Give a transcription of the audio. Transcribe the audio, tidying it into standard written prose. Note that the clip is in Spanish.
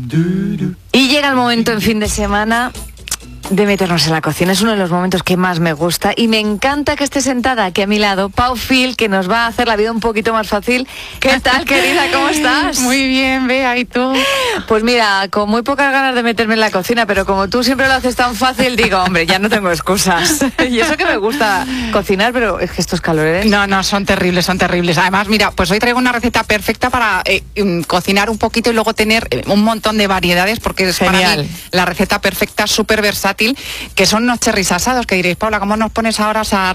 Y llega el momento en fin de semana de meternos en la cocina. Es uno de los momentos que más me gusta y me encanta que esté sentada aquí a mi lado Pau Fil, que nos va a hacer la vida un poquito más fácil. ¿Qué tal, querida? ¿Cómo estás? Muy bien, Bea, ¿y tú? Pues mira, con muy pocas ganas de meterme en la cocina, pero como tú siempre lo haces tan fácil, digo, hombre, ya no tengo excusas. Y eso que me gusta cocinar, pero es que estos calores... No, son terribles, son terribles. Además, mira, pues hoy traigo una receta perfecta para cocinar un poquito y luego tener un montón de variedades, porque es genial. Para mí la receta perfecta, súper versátil, que son unos cherries asados, que diréis, Paula, ¿cómo nos pones ahora a